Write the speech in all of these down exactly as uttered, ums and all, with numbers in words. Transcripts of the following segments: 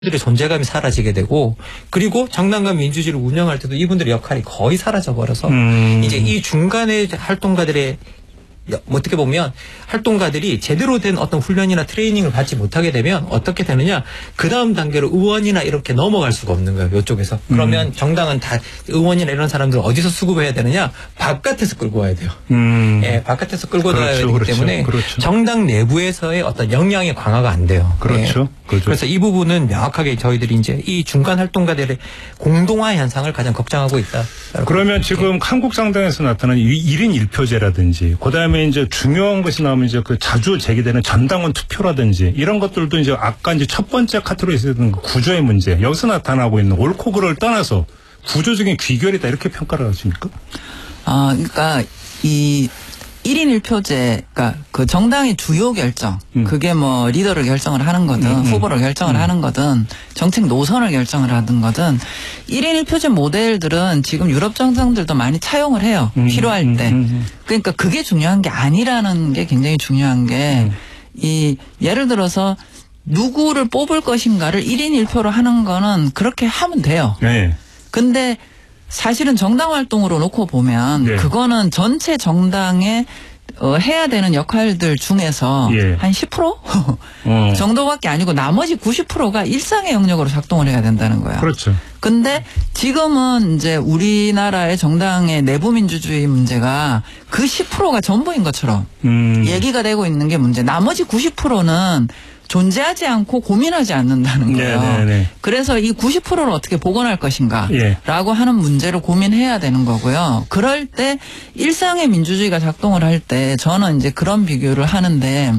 들의 존재감이 사라지게 되고, 그리고 정당과 민주주의를 운영할 때도 이분들의 역할이 거의 사라져 버려서 음. 이제 이 중간의 활동가들의 어떻게 보면 활동가들이 제대로 된 어떤 훈련이나 트레이닝을 받지 못하게 되면 어떻게 되느냐, 그 다음 단계로 의원이나 이렇게 넘어갈 수가 없는 거예요, 이쪽에서. 그러면 음. 정당은 다 의원이나 이런 사람들 어디서 수급해야 되느냐, 바깥에서 끌고 와야 돼요. 음. 예, 바깥에서 끌고 나와야 그렇죠, 되기 그렇죠, 때문에 그렇죠. 정당 내부에서의 어떤 역량의 강화가 안 돼요. 그렇죠. 예. 그렇죠. 그래서 이 부분은 명확하게 저희들이 이제 이 중간 활동가들의 공동화 현상을 가장 걱정하고 있다. 그러면 지금 한국 상당에서 나타나는 일 인 일 표제라든지, 그다음에 이제 중요한 것이 나오면 이제 그 자주 제기되는 전당원 투표라든지 이런 것들도 이제 아까 이제 첫 번째 카테고리에 있었던 구조의 문제, 여기서 나타나고 있는 옳고 그를 떠나서 구조적인 귀결이다, 이렇게 평가를 하십니까? 아, 그러니까 이 일 인 일 표제, 그러니까 그 정당의 주요 결정, 음. 그게 뭐 리더를 결정을 하는 거든 음. 후보를 결정을 음. 하는 거든 정책 노선을 결정을 하든 거든 일 인 일 표제 모델들은 지금 유럽 정당들도 많이 차용을 해요. 음. 필요할 때. 음. 그러니까 그게 중요한 게 아니라는 게 굉장히 중요한 게, 이 음. 예를 들어서 누구를 뽑을 것인가를 일 인 일 표로 하는 거는 그렇게 하면 돼요. 네. 근데 사실은 정당 활동으로 놓고 보면 네. 그거는 전체 정당에 어, 해야 되는 역할들 중에서 예. 한 십 퍼센트 어. 정도밖에 아니고 나머지 구십 퍼센트가 일상의 영역으로 작동을 해야 된다는 거예요. 그렇죠. 근데 지금은 이제 우리나라의 정당의 내부 민주주의 문제가 그 십 퍼센트가 전부인 것처럼 음. 얘기가 되고 있는 게 문제. 나머지 구십 퍼센트는 존재하지 않고 고민하지 않는다는 거예요. 네네네. 그래서 이 구십 퍼센트를 어떻게 복원할 것인가 예. 라고 하는 문제를 고민해야 되는 거고요. 그럴 때 일상의 민주주의가 작동을 할 때 저는 이제 그런 비교를 하는데,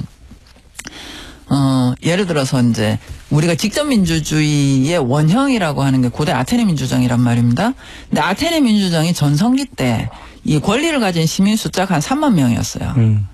어, 예를 들어서 이제 우리가 직접 민주주의의 원형이라고 하는 게 고대 아테네 민주정이란 말입니다. 근데 아테네 민주정이 전성기 때 이 권리를 가진 시민 숫자가 한 삼만 명이었어요. 음.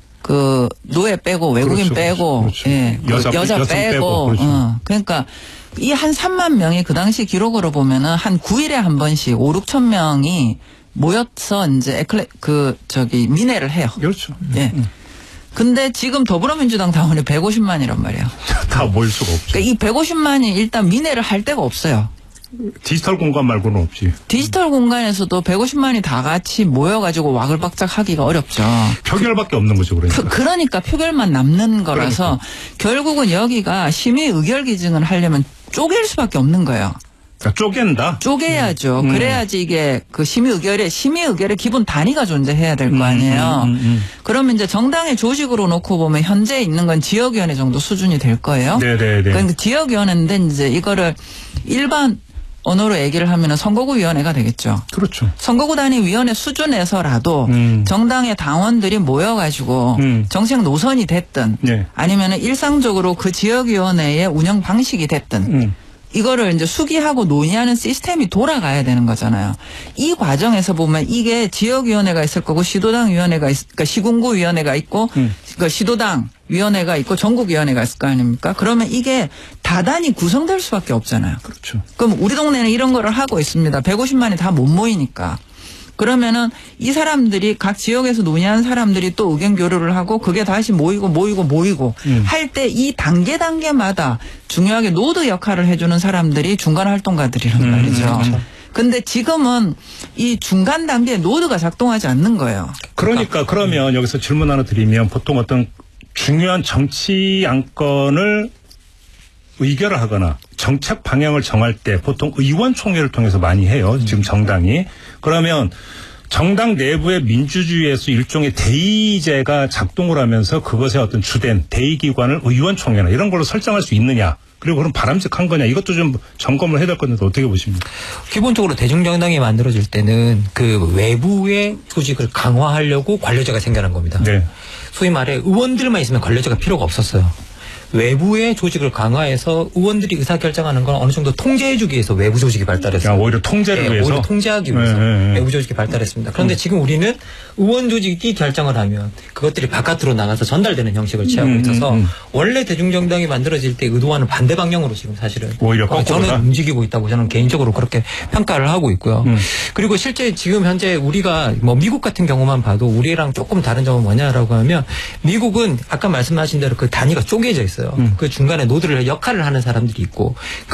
그 노예 빼고 외국인 그렇죠, 빼고 그렇죠. 예, 여자, 여자 빼고, 빼고 그렇죠. 어. 그러니까 이 한 삼만 명이 그 당시 기록으로 보면은 한 구 일에 한 번씩 오, 육천 명이 모여서 이제 에클레 그 저기 민회를 해요. 그렇죠. 예. 음. 근데 지금 더불어민주당 당원이 백오십만이란 말이에요. 다 모일 수가 없죠. 그러니까 이 백오십만이 일단 민회를 할 데가 없어요. 디지털 공간 말고는 없지. 디지털 공간에서도 백오십만이 다 같이 모여가지고 와글박작 하기가 어렵죠. 표결밖에 없는 거죠, 그러니까. 표, 그러니까 표결만 남는 거라서 그러니까. 결국은 여기가 심의 의결 기증을 하려면 쪼갤 수밖에 없는 거예요. 그러니까 쪼갠다? 쪼개야죠. 음. 그래야지 이게 그 심의 의결에, 심의 의결의 기본 단위가 존재해야 될 거 아니에요. 음, 음, 음, 음. 그러면 이제 정당의 조직으로 놓고 보면 현재 있는 건 지역위원회 정도 수준이 될 거예요. 네네네. 그러니까 지역위원회인데 이제 이거를 일반 언어로 얘기를 하면은 선거구위원회가 되겠죠. 그렇죠. 선거구 단위 위원회 수준에서라도 음. 정당의 당원들이 모여가지고 음. 정책 노선이 됐든 네. 아니면은 일상적으로 그 지역위원회의 운영 방식이 됐든 음. 이거를 이제 수기하고 논의하는 시스템이 돌아가야 되는 거잖아요. 이 과정에서 보면 이게 지역위원회가 있을 거고 시도당위원회가 있, 그러니까 시군구위원회가 있고 음. 그러니까 시도당 위원회가 있고 전국위원회가 있을 거 아닙니까? 그러면 이게 다단히 구성될 수밖에 없잖아요. 그렇죠. 그럼 우리 동네는 이런 거를 하고 있습니다. 백오십만이 다 못 모이니까. 그러면은 이 사람들이 각 지역에서 논의한 사람들이 또 의견 교류를 하고 그게 다시 모이고 모이고 모이고 음. 할 때 이 단계 단계마다 중요하게 노드 역할을 해주는 사람들이 중간 활동가들이란 음. 말이죠. 음. 근데 지금은 이 중간 단계에 노드가 작동하지 않는 거예요. 그러니까, 그러니까 그러면 여기서 질문 하나 드리면 보통 어떤 중요한 정치 안건을 의결을 하거나 정책 방향을 정할 때 보통 의원총회를 통해서 많이 해요. 지금 정당이. 그러면 정당 내부의 민주주의에서 일종의 대의제가 작동을 하면서 그것의 어떤 주된 대의기관을 의원총회나 이런 걸로 설정할 수 있느냐. 그리고 그럼 바람직한 거냐. 이것도 좀 점검을 해야 될 건데 어떻게 보십니까? 기본적으로 대중정당이 만들어질 때는 그 외부의 조직을 강화하려고 관료제가 생겨난 겁니다. 네. 소위 말해 의원들만 있으면 관료제가 필요가 없었어요. 외부의 조직을 강화해서 의원들이 의사결정하는 건 어느 정도 통제해주기 위해서 외부 조직이 발달했어요. 야, 오히려 통제를 네, 위해서? 오히려 통제하기 위해서 네, 네, 네. 외부 조직이 발달했습니다. 그런데 음. 지금 우리는 의원 조직이 결정을 하면 그것들이 바깥으로 나가서 전달되는 형식을 취하고 음, 있어서 음, 음. 원래 대중정당이 만들어질 때 의도와는 반대 방향으로 지금 사실은 오히려 어, 저는 움직이고 있다고 저는 개인적으로 그렇게 평가를 하고 있고요. 음. 그리고 실제 지금 현재 우리가 뭐 미국 같은 경우만 봐도 우리랑 조금 다른 점은 뭐냐라고 하면 미국은 아까 말씀하신 대로 그 단위가 쪼개져 있어요. 있어요. 음. 그 중간에 노드를 역할을 하는 사람들이 있고